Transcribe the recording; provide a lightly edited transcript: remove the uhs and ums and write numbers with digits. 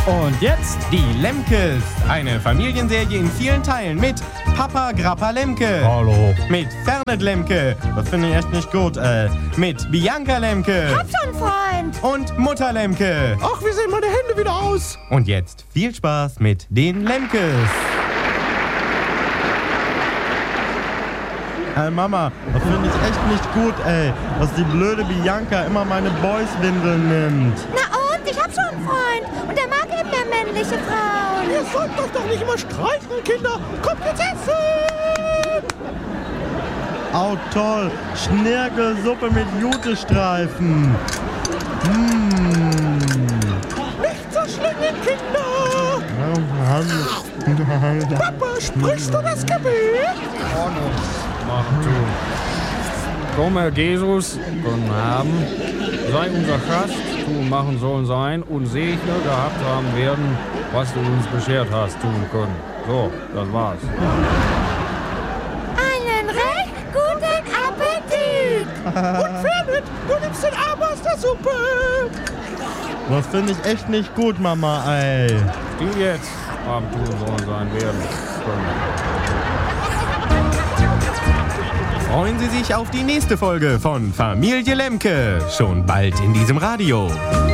Und jetzt die Lemkes. Eine Familienserie in vielen Teilen mit Papa Grappa Lemke. Hallo. Mit Fernet Lemke. Das finde ich echt nicht gut, Mit Bianca Lemke. Hab schon, Freund. Und Mutter Lemke. Ach, wie sehen meine Hände wieder aus? Und jetzt viel Spaß mit den Lemkes. Mama, das finde ich echt nicht gut, dass die blöde Bianca immer meine Boys-Windeln nimmt. Na und? Ich hab schon einen Freund. Und der mag eben mehr männliche Frauen. Ihr sollt doch nicht immer streiten, Kinder. Kommt jetzt essen! Au toll, Schnirkelsuppe mit Jutestreifen. Nicht so schlingen, Kinder! Papa, sprichst du das Gebet? Ordnung machen tun. Komm, Herr Jesus, guten Abend. Sei unser Gast, tun, machen sollen sein und segne gehabt haben werden, was du uns beschert hast, tun können. So, das war's. Einen recht guten Appetit. Und Fernet, du nimmst den Arm aus der Suppe! Das finde ich echt nicht gut, Mama, Die jetzt haben tun sollen sein werden können. Freuen Sie sich auf die nächste Folge von Familie Lemke. Schon bald in diesem Radio.